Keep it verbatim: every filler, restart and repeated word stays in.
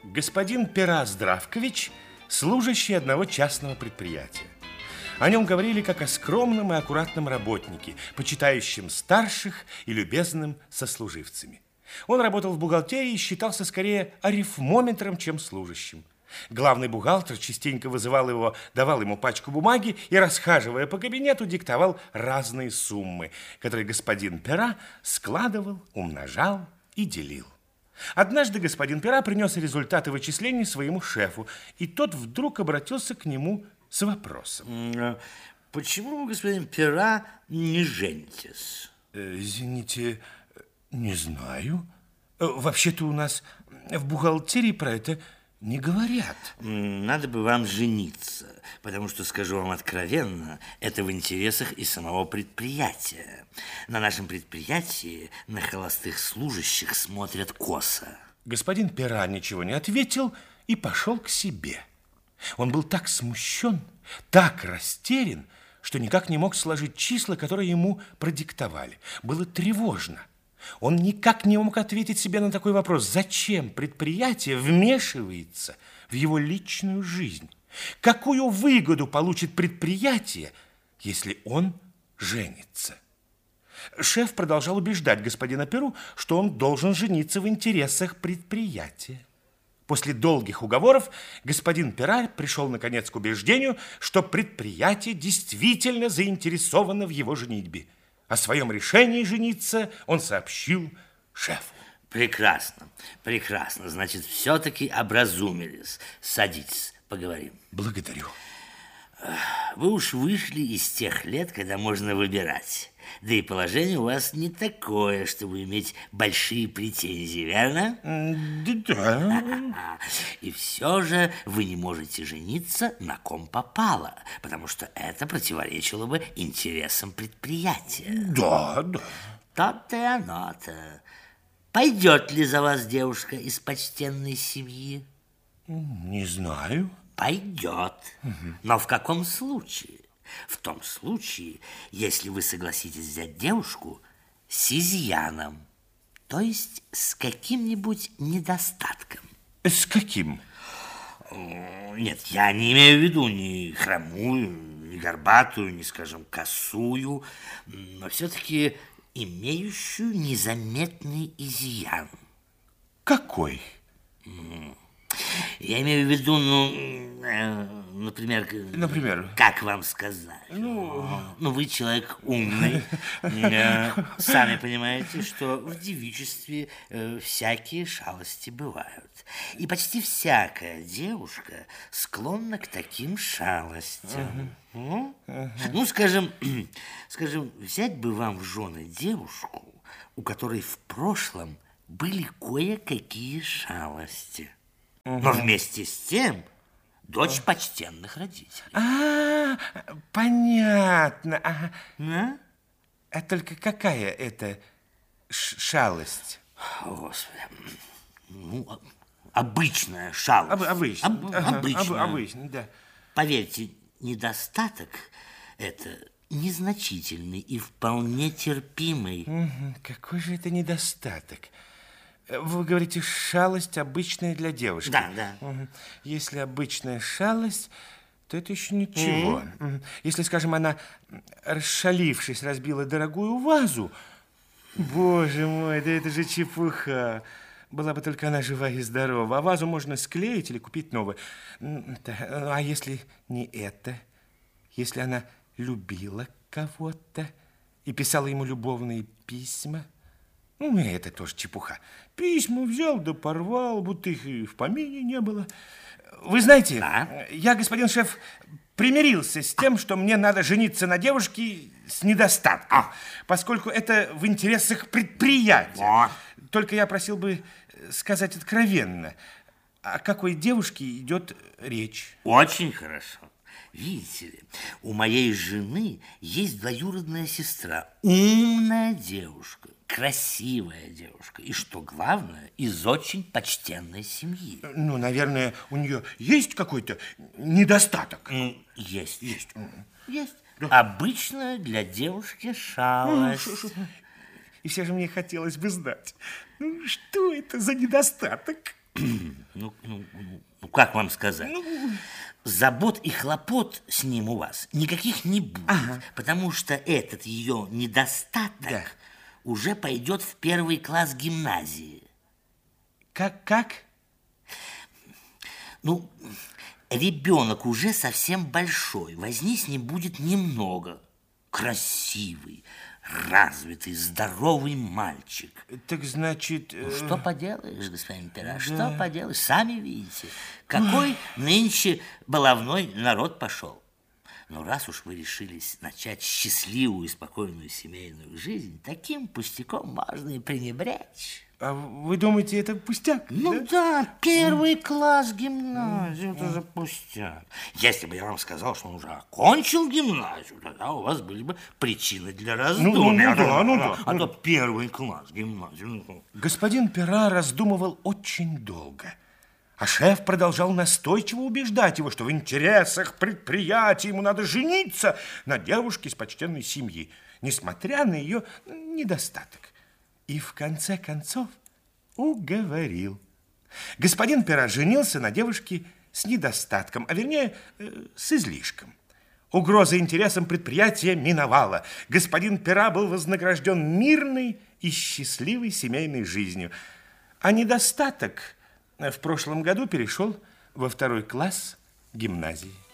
Господин Пера Здравкович, служащий одного частного предприятия. О нем говорили как о скромном и аккуратном работнике, почитающем старших и любезным сослуживцами. Он работал в бухгалтерии и считался скорее арифмометром, чем служащим. Главный бухгалтер частенько вызывал его, давал ему пачку бумаги и, расхаживая по кабинету, диктовал разные суммы, которые господин Пера складывал, умножал и делил. Однажды господин Пера принес результаты вычислений своему шефу, и тот вдруг обратился к нему с вопросом. Почему вы, господин Пера, не женитесь? Извините, не знаю. Вообще-то у нас в бухгалтерии про это не говорят. Надо бы вам жениться, потому что, скажу вам откровенно, это в интересах и самого предприятия. На нашем предприятии на холостых служащих смотрят косо. Господин Пера ничего не ответил и пошел к себе. Он был так смущен, так растерян, что никак не мог сложить числа, которые ему продиктовали. Было тревожно. Он никак не мог ответить себе на такой вопрос. Зачем предприятие вмешивается в его личную жизнь? Какую выгоду получит предприятие, если он женится? Шеф продолжал убеждать господина Перу, что он должен жениться в интересах предприятия. После долгих уговоров господин Пера пришел наконец к убеждению, что предприятие действительно заинтересовано в его женитьбе. О своем решении жениться он сообщил шефу. Прекрасно, прекрасно. Значит, все-таки образумились. Садитесь, поговорим. Благодарю. Вы уж вышли из тех лет, когда можно выбирать. Да и положение у вас не такое, чтобы иметь большие претензии, верно? Да. И все же вы не можете жениться на ком попало, потому что это противоречило бы интересам предприятия. Да, да. То-то и оно-то. Пойдет ли за вас девушка из почтенной семьи? Не знаю. Пойдет. Угу. Но в каком случае? В том случае, если вы согласитесь взять девушку с изъяном, то есть с каким-нибудь недостатком. С каким? Нет, я не имею в виду ни хромую, ни горбатую, ни, скажем, косую, но все-таки имеющую незаметный изъян. Какой? Я имею в виду, ну, например... Например? Как вам сказать? Ну, ну вы человек умный. Сами понимаете, что в девичестве всякие шалости бывают. И почти всякая девушка склонна к таким шалостям. Uh-huh. Uh-huh. Ну, скажем, скажем, взять бы вам в жены девушку, у которой в прошлом были кое-какие шалости. Но вместе с тем дочь почтенных родителей. А, понятно. А, а? а только какая это шалость? О, Господи. Ну, обычная шалость. Об, обычная. Об, ага, обычная. Об, обычная, да. Поверьте, недостаток это незначительный и вполне терпимый. Угу. Какой же это недостаток? Вы говорите, шалость обычная для девушки. Да, да. Угу. Если обычная шалость, то это еще ничего. Mm-hmm. Если, скажем, она, расшалившись, разбила дорогую вазу, боже мой, да это же чепуха. Была бы только она жива и здорова. А вазу можно склеить или купить новую. А если не это? Если она любила кого-то и писала ему любовные письма? Ну, это тоже чепуха. Письма взял да порвал, будто их и в помине не было. Вы знаете, да? Я, господин шеф, примирился с тем, что мне надо жениться на девушке с недостатком, а. поскольку это в интересах предприятия. А. Только я просил бы сказать откровенно, о какой девушке идет речь. Очень хорошо. Видите ли, у моей жены есть двоюродная сестра, умная девушка, красивая девушка и, что главное, из очень почтенной семьи. Ну, наверное, у нее есть какой-то недостаток? Ну, есть. Есть. Есть. Да. Обычная для девушки шалость. И все же мне хотелось бы знать, ну, что это за недостаток? Ну, ну, ну, как вам сказать? Ну... Забот и хлопот с ним у вас никаких не будет, ага. потому что этот ее недостаток да. уже пойдет в первый класс гимназии. Как, как? Ну, ребенок уже совсем большой, возни с ним будет немного. Красивый, развитый, здоровый мальчик. Так значит... Ну, что поделаешь, господин Пера, да. что поделаешь, сами видите, какой Ой. нынче баловной народ пошел. Но раз уж вы решились начать счастливую и спокойную семейную жизнь, таким пустяком можно и пренебречь. А вы думаете, это пустяк? Ну да, да первый mm. класс гимназии, mm. это же пустяк. Если бы я вам сказал, что он уже окончил гимназию, тогда у вас были бы причины для раздумий. Ну, ну, ну, да, ну, да. А ну, то первый класс гимназии. Господин Пера раздумывал очень долго. А шеф продолжал настойчиво убеждать его, что в интересах предприятия ему надо жениться на девушке из почтенной семьи, несмотря на ее недостаток. И в конце концов уговорил. Господин Пера женился на девушке с недостатком, а вернее, э, с излишком. Угроза интересам предприятия миновала. Господин Пера был вознагражден мирной и счастливой семейной жизнью. А недостаток в прошлом году перешел во второй класс гимназии.